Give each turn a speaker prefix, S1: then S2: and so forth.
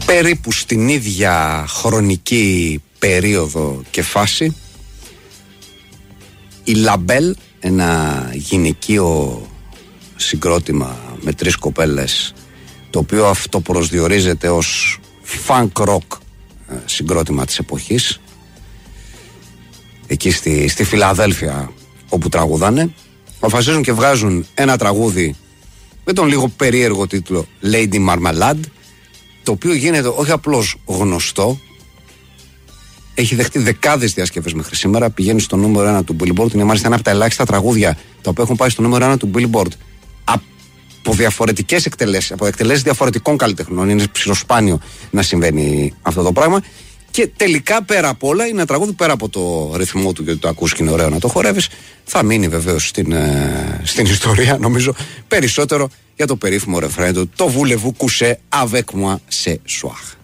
S1: περίπου στην ίδια χρονική περίοδο και φάση, η Λαμπέλ, ένα γυναικείο συγκρότημα με 3 κοπέλες, το οποίο αυτοπροσδιορίζεται ως funk rock συγκρότημα της εποχής, εκεί στη Φιλαδέλφια όπου τραγουδάνε, αποφασίζουν και βγάζουν ένα τραγούδι με τον λίγο περίεργο τίτλο Lady Marmalade, το οποίο γίνεται όχι απλώς γνωστό, έχει δεχτεί δεκάδες διασκευές μέχρι σήμερα, πηγαίνει στο νούμερο 1 του Billboard, είναι μάλιστα ένα από τα ελάχιστα τραγούδια τα οποία έχουν πάει στο νούμερο 1 του Billboard από διαφορετικές εκτελέσεις, από εκτελέσεις διαφορετικών καλλιτεχνών. Είναι ψιλοσπάνιο να συμβαίνει αυτό το πράγμα. Και τελικά, πέρα απ' όλα, είναι ένα τραγούδι, πέρα από το ρυθμό του, γιατί το ακούς και είναι ωραίο να το χορεύεις, θα μείνει βεβαίως στην ιστορία, νομίζω, περισσότερο για το περίφημο ρεφρέν του, το voulez-vous coucher avec moi ce soir.